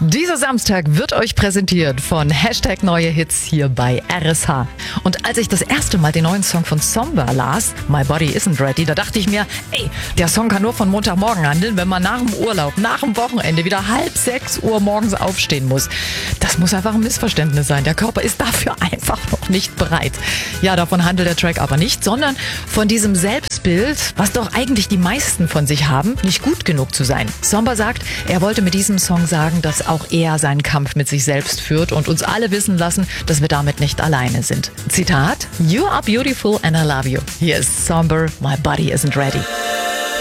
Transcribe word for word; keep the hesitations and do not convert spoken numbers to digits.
Dieser Samstag wird euch präsentiert von Hashtag Neue Hits hier bei R S H. Und als ich das erste Mal den neuen Song von Zomba las, My Body Isn't Ready, da dachte ich mir, ey, der Song kann nur von Montagmorgen handeln, wenn man nach dem Urlaub, nach dem Wochenende wieder halb sechs Uhr morgens aufstehen muss. Das muss einfach ein Missverständnis sein. Der Körper ist dafür einfach noch nicht bereit. Ja, davon handelt der Track aber nicht, sondern von diesem Selbstbild, was doch eigentlich die meisten von sich haben, nicht gut genug zu sein. Zomba sagt, er wollte mit diesem Song sagen, dass auch er seinen Kampf mit sich selbst führt und uns alle wissen lassen, dass wir damit nicht alleine sind. Zitat: You are beautiful and I love you. Hier ist Zomba, My Body Isn't Ready.